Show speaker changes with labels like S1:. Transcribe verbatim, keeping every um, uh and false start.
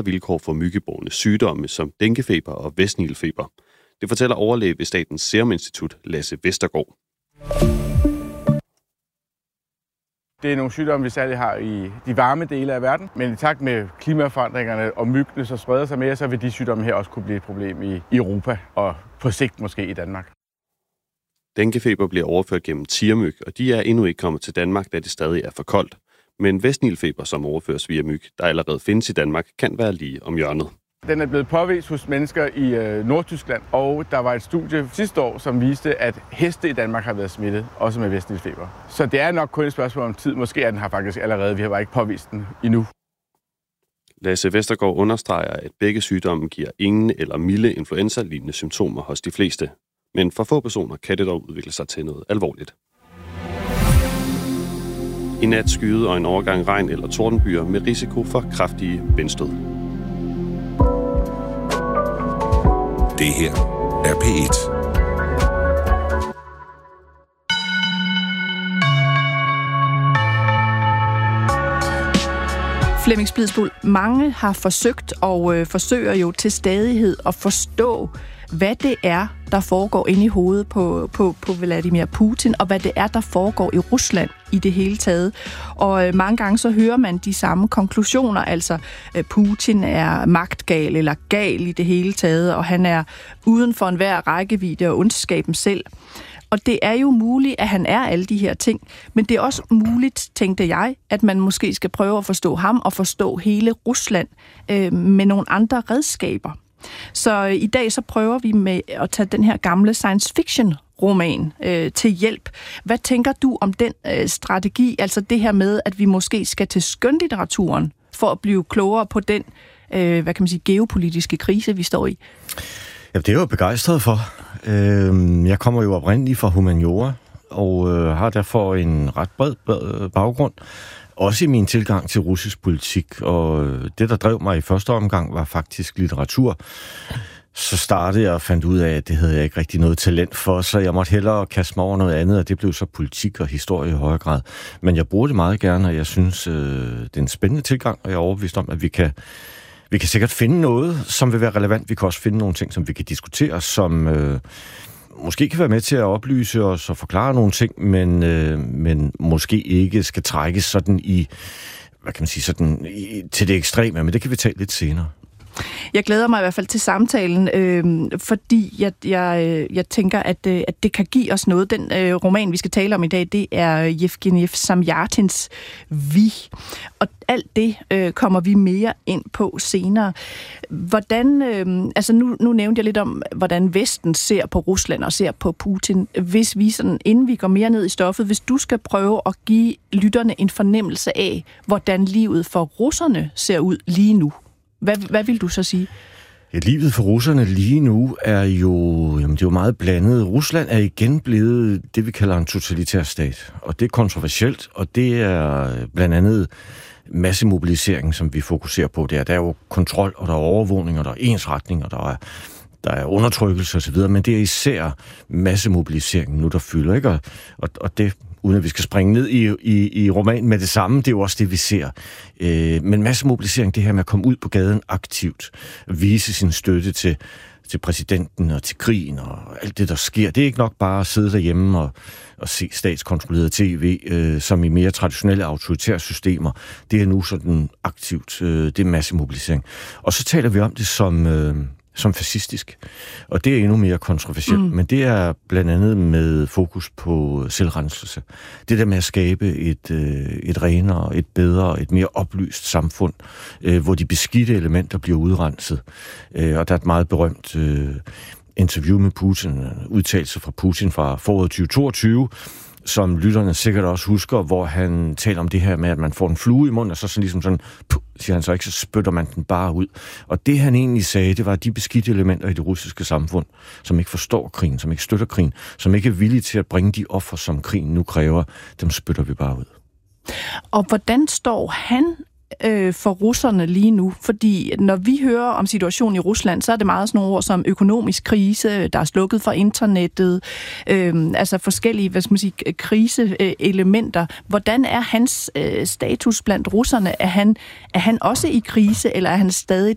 S1: vilkår for myggebårne sygdomme som denguefeber og vestnilfeber. Det fortæller overlæge ved Statens Serum Institut, Lasse Vestergaard.
S2: Det er nogle sygdomme, vi særligt har i de varme dele af verden, men i takt med klimaforandringerne og myggene så spreder sig mere, så vil de sygdomme her også kunne blive et problem i Europa og på sigt måske i Danmark.
S1: Denguefeber bliver overført gennem tigermyg, og de er endnu ikke kommet til Danmark, da det stadig er for koldt. Men vestnilfeber, som overføres via myg, der allerede findes i Danmark, kan være lige om hjørnet.
S2: Den er blevet påvist hos mennesker i øh, Nordtyskland, og der var et studie sidste år, som viste, at heste i Danmark har været smittet, også med vestnilfeber. Så det er nok kun et spørgsmål om tid. Måske er den her faktisk allerede, vi har bare ikke påvist den endnu.
S1: Lasse Vestergaard understreger, at begge sygdomme giver ingen eller milde influenza-lignende symptomer hos de fleste. Men for få personer kan det dog udvikle sig til noget alvorligt. I nat skyde og en overgang regn eller tordenbyer med risiko for kraftige vindstød.
S3: Det her er P et.
S4: Flemming Splidsbull, mange har forsøgt og øh, forsøger jo til stadighed at forstå, hvad det er, der foregår inde i hovedet på, på, på Vladimir Putin, og hvad det er, der foregår i Rusland i det hele taget. Og øh, mange gange så hører man de samme konklusioner, altså øh, Putin er magtgal eller gal i det hele taget, og han er uden for enhver rækkevidde og ondskaben selv. Og det er jo muligt, at han er alle de her ting, men det er også muligt, tænkte jeg, at man måske skal prøve at forstå ham og forstå hele Rusland øh, med nogle andre redskaber. Så i dag så prøver vi med at tage den her gamle science fiction roman øh, til hjælp. Hvad tænker du om den øh, strategi, altså det her med, at vi måske skal til skønlitteraturen for at blive klogere på den, øh, hvad kan man sige, geopolitiske krise, vi står i?
S5: Ja, det er jeg jo begejstret for. Jeg kommer jo oprindeligt fra humaniora og har derfor en ret bred baggrund. Også i min tilgang til russisk politik, og det, der drev mig i første omgang, var faktisk litteratur. Så startede jeg og fandt ud af, at det havde jeg ikke rigtig noget talent for, så jeg måtte hellere kaste mig over noget andet, og det blev så politik og historie i højere grad. Men jeg bruger det meget gerne, og jeg synes, det er en spændende tilgang, og jeg er overbevist om, at vi kan, vi kan sikkert finde noget, som vil være relevant. Vi kan også finde nogle ting, som vi kan diskutere, som øh, måske kan være med til at oplyse os og forklare nogle ting, men, øh, men måske ikke skal trækkes sådan i, hvad kan man sige, sådan i, til det ekstreme, men det kan vi tage lidt senere.
S4: Jeg glæder mig i hvert fald til samtalen, øh, fordi jeg, jeg, jeg tænker, at, at det kan give os noget. Den øh, roman, vi skal tale om i dag, det er Yevgenij Zamjatins Vi. Og alt det øh, kommer vi mere ind på senere. Hvordan, øh, altså nu, nu nævnte jeg lidt om, hvordan Vesten ser på Rusland og ser på Putin. Hvis vi sådan, inden vi går mere ned i stoffet, hvis du skal prøve at give lytterne en fornemmelse af, hvordan livet for russerne ser ud lige nu, Hvad, hvad vil du så sige?
S5: Ja, livet for russerne lige nu er jo, jamen det er jo meget blandet. Rusland er igen blevet det, vi kalder en totalitær stat. Og det er kontroversielt, og det er blandt andet massemobilisering, som vi fokuserer på der. Der er jo kontrol, og der er overvågning, og der er ensretning, og der er, der er undertrykkelse osv., men det er især massemobilisering nu, der fylder, ikke? Og, og, og det, uden at vi skal springe ned i, i, i romanen med det samme, det er jo også det, vi ser. Øh, men massemobilisering, det her med at komme ud på gaden aktivt, vise sin støtte til, til præsidenten og til krigen og alt det, der sker. Det er ikke nok bare at sidde derhjemme og, og se statskontrolleret tv, øh, som i mere traditionelle autoritære systemer. Det er nu sådan aktivt, øh, det er massemobilisering. Og så taler vi om det som... Øh, som fascistisk. Og det er endnu mere kontroversielt, mm. men det er blandt andet med fokus på selvrenselse. Det der med at skabe et, et renere, et bedre, et mere oplyst samfund, hvor de beskidte elementer bliver udrenset. Og der er et meget berømt interview med Putin, udtalelse fra Putin fra foråret tyve toogtyve, som lytterne sikkert også husker, hvor han taler om det her med, at man får en flue i munden, og så sådan ligesom sådan, puh, siger han så ikke, så spytter man den bare ud. Og det han egentlig sagde, det var de beskidte elementer i det russiske samfund, som ikke forstår krigen, som ikke støtter krigen, som ikke er villige til at bringe de offer, som krigen nu kræver, dem spytter vi bare ud.
S4: Og hvordan står han øh, for russerne lige nu? Fordi når vi hører om situationen i Rusland, så er det meget sådan nogle ord som økonomisk krise, der er slukket for internettet, øh, altså forskellige, hvad skal man sige, kriseelementer. Hvordan er hans øh, status blandt russerne? Er han, er han også i krise, eller er han stadig